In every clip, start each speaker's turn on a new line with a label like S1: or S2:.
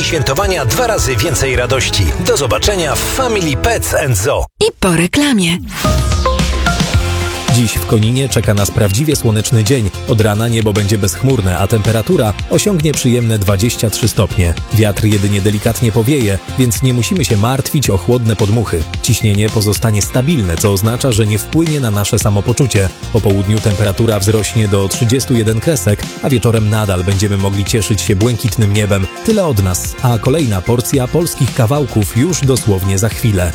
S1: świętowania 2 razy więcej radości. Do zobaczenia w Family Pets Zoo.
S2: I po reklamie.
S3: Dziś w Koninie czeka nas prawdziwie słoneczny dzień. Od rana niebo będzie bezchmurne, a temperatura osiągnie przyjemne 23 stopnie. Wiatr jedynie delikatnie powieje, więc nie musimy się martwić o chłodne podmuchy. Ciśnienie pozostanie stabilne, co oznacza, że nie wpłynie na nasze samopoczucie. Po południu temperatura wzrośnie do 31 kresek, a wieczorem nadal będziemy mogli cieszyć się błękitnym niebem. Tyle od nas, a kolejna porcja polskich kawałków już dosłownie za chwilę.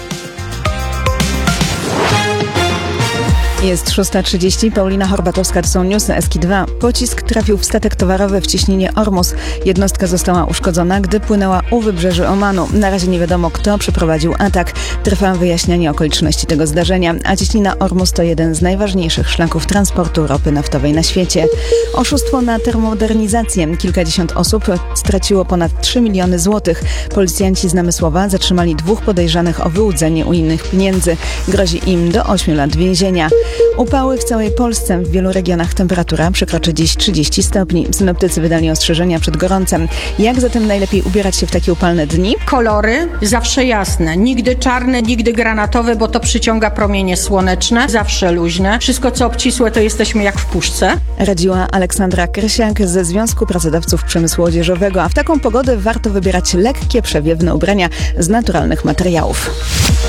S4: Jest 6:30, Paulina Horbatowska, to są newsy Eski2. Pocisk trafił w statek towarowy w cieśninie Ormus. Jednostka została uszkodzona, gdy płynęła u wybrzeży Omanu. Na razie nie wiadomo, kto przeprowadził atak. Trwa wyjaśnianie okoliczności tego zdarzenia, a cieśnina Ormus to jeden z najważniejszych szlaków transportu ropy naftowej na świecie. Oszustwo na termomodernizację. Kilkadziesiąt osób straciło ponad 3 miliony złotych. Policjanci z Namysłowa zatrzymali 2 podejrzanych o wyłudzenie unijnych pieniędzy. Grozi im do 8 lat więzienia. Upały w całej Polsce. W wielu regionach temperatura przekroczy dziś 30 stopni. Synoptycy wydali ostrzeżenia przed gorącem. Jak zatem najlepiej ubierać się w takie upalne dni?
S5: Kolory zawsze jasne. Nigdy czarne, nigdy granatowe, bo to przyciąga promienie słoneczne. Zawsze luźne. Wszystko co obcisłe, to jesteśmy jak w puszce.
S4: Radziła Aleksandra Krysiak ze Związku Pracodawców Przemysłu Odzieżowego. A w taką pogodę warto wybierać lekkie, przewiewne ubrania z naturalnych materiałów.